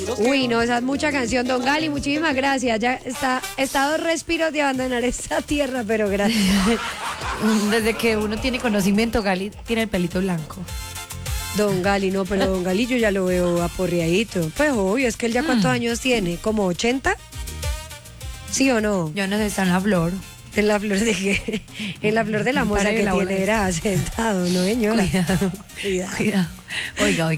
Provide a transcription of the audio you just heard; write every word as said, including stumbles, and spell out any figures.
Uy, no, esa es mucha canción, don Gali, muchísimas gracias. Ya está, está a dos respiros de abandonar esta tierra, pero gracias. Desde que uno tiene conocimiento, Gali tiene el pelito blanco. Don Gali, no, pero don Gali yo ya lo veo aporreadito. Pues obvio, es que él ya cuántos Mm. años tiene, ¿como ochenta? ¿Sí o no? Yo no sé, está en la flor. En la flor de que, en la flor de la moza Pare que la bola tiene, esa. era sentado, ¿no, señora? Cuidado, Cuidado. cuidado. Oiga, oiga.